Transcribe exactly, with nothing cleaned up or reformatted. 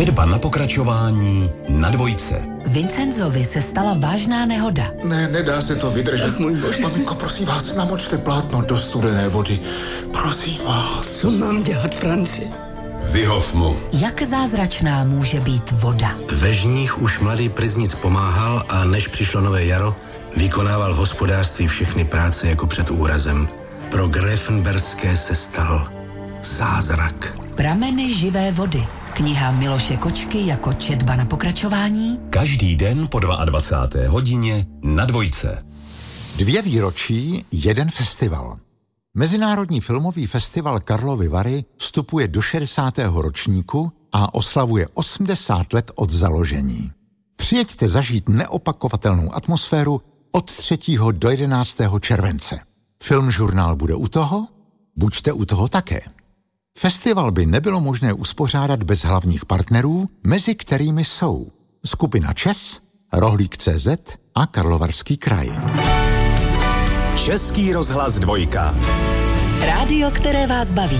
Četba na pokračování na Dvojce. Vincenzovi se stala vážná nehoda. Ne, nedá se to vydržet. Ach, můj bože. Maminko, prosím vás, namočte plátno do studené vody. Prosím vás. Co mám dělat, Franci? Vyhov mu. Jak zázračná může být voda? Ve žních už mladý pryznic pomáhal a než přišlo nové jaro, vykonával v hospodářství všechny práce jako před úrazem. Pro Gräfenberské se stal zázrak. Prameny živé vody. Kniha Miloše Kočky jako četba na pokračování. Každý den po dvacáté druhé hodině na Dvojce. Dvě výročí, jeden festival. Mezinárodní filmový festival Karlovy Vary vstupuje do šedesátého ročníku a oslavuje osmdesát let od založení. Přijeďte zažít neopakovatelnou atmosféru od třetího do jedenáctého července. Filmžurnál bude u toho, buďte u toho také. Festival by nebylo možné uspořádat bez hlavních partnerů, mezi kterými jsou skupina ČES, Rohlík tečka cé zet a Karlovarský kraj. Český rozhlas Dvojka. Rádio, které vás baví.